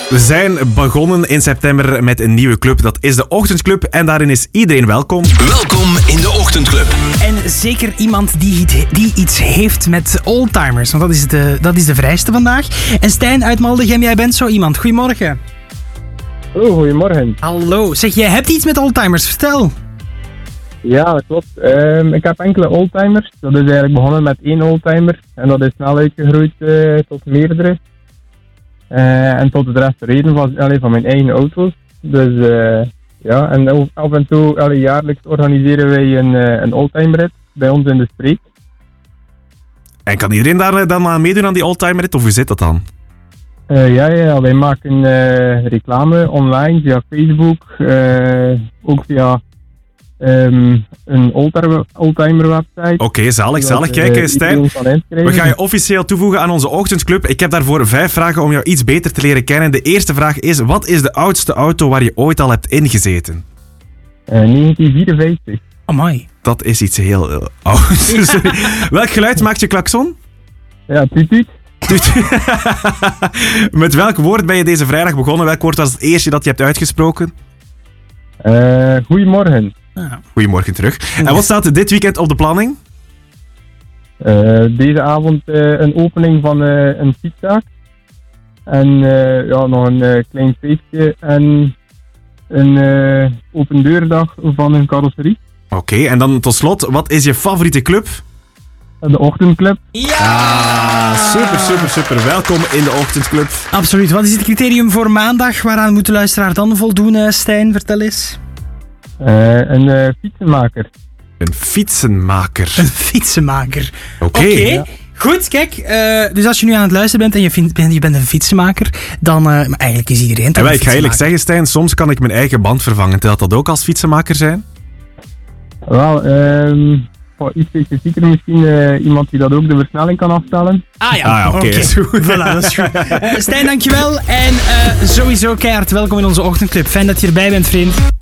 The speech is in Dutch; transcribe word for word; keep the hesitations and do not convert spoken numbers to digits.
We zijn begonnen in september met een nieuwe club. Dat is de Ochtendclub en daarin is iedereen welkom. Welkom in de Ochtendclub. En zeker iemand die, die iets heeft met oldtimers, want dat is, de, dat is de vrijste vandaag. En Stijn uit Maldegem, jij bent zo iemand. Goedemorgen. Oh, goedemorgen. Hallo. Zeg, jij hebt iets met oldtimers, vertel. Ja, dat klopt. Um, ik heb enkele oldtimers. Dat is eigenlijk begonnen met één oldtimer. En dat is snel uitgegroeid uh, tot meerdere. Uh, en tot het restaureren van, allee, van mijn eigen auto's. Dus uh, ja, en af en toe, allee, jaarlijks organiseren wij een, uh, een oldtimerrit bij ons in de streek. En kan iedereen daar dan aan meedoen aan die oldtimerrit, of hoe zit dat dan? Uh, ja, ja, wij maken uh, reclame online via Facebook, uh, ook via um, een oldtimer, oldtimer website. Oké, okay, zalig, zalig. Kijk, uh, Stijn, we gaan je officieel toevoegen aan onze Ochtendclub. Ik heb daarvoor vijf vragen om jou iets beter te leren kennen. De eerste vraag is, wat is de oudste auto waar je ooit al hebt ingezeten? Uh, negentien vierenvijftig. Amai. Dat is iets heel uh, ouds. Welk geluid maakt je klakson? Ja, tuut tuut. Met welk woord ben je deze vrijdag begonnen? Welk woord was het eerste dat je hebt uitgesproken? Uh, goedemorgen. Ja. Goedemorgen terug. En wat staat dit weekend op de planning? Uh, deze avond uh, een opening van uh, een fietszaak. En uh, ja, nog een uh, klein feestje en een uh, open deurdag van een carrosserie. Oké, okay, en dan tot slot, wat is je favoriete club? De Ochtendclub. Ja! Ah, super, super, super. Welkom in de Ochtendclub. Absoluut. Wat is het criterium voor maandag? Waaraan moet de luisteraar dan voldoen, uh, Stijn? Vertel eens. Uh, een uh, fietsenmaker. Een fietsenmaker. Een fietsenmaker. Oké. Okay. Okay. Ja. Goed, kijk. Uh, dus als je nu aan het luisteren bent en je, vindt, je bent een fietsenmaker, dan... Uh, maar eigenlijk is iedereen toch en een ik ga eerlijk zeggen, Stijn, soms kan ik mijn eigen band vervangen. Telt dat ook als fietsenmaker zijn? Wel, um, voor iets specifieker misschien uh, iemand die dat ook de versnelling kan afstellen. Ah ja, ah, oké. Okay. Okay. Voilà, dat is goed. Uh, Stijn, dankjewel. En uh, sowieso keihard welkom in onze Ochtendclub. Fijn dat je erbij bent, vriend.